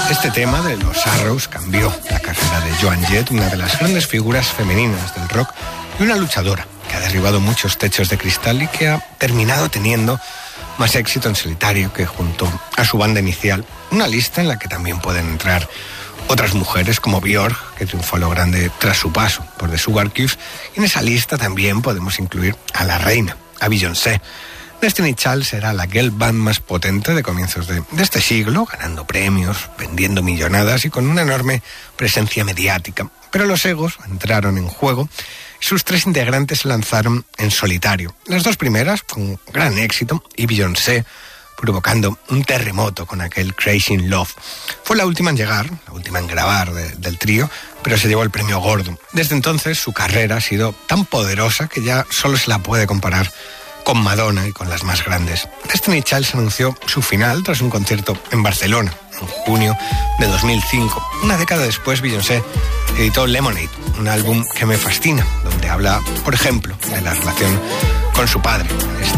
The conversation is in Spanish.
Este tema de los Arrows cambió la carrera de Joan Jett, una de las grandes figuras femeninas del rock y una luchadora que ha derribado muchos techos de cristal y que ha terminado teniendo más éxito en solitario que junto a su banda inicial. Una lista en la que también pueden entrar otras mujeres como Björk, que triunfó a lo grande tras su paso por The Sugarcubes, y en esa lista también podemos incluir a la reina, a Beyoncé. Destiny Child será la girl band más potente de comienzos de este siglo, ganando premios, vendiendo millonadas y con una enorme presencia mediática. Pero los egos entraron en juego y sus 3 integrantes se lanzaron en solitario. Las 2 primeras con gran éxito y Beyoncé provocando un terremoto con aquel Crazy in Love. Fue la última en llegar, la última en grabar del trío, pero se llevó el premio gordo. Desde entonces su carrera ha sido tan poderosa que ya solo se la puede comparar con Madonna y con las más grandes. Destiny Child anunció su final tras un concierto en Barcelona, en junio de 2005. Una década después, Beyoncé editó Lemonade, un álbum que me fascina, donde habla, por ejemplo, de la relación con su padre.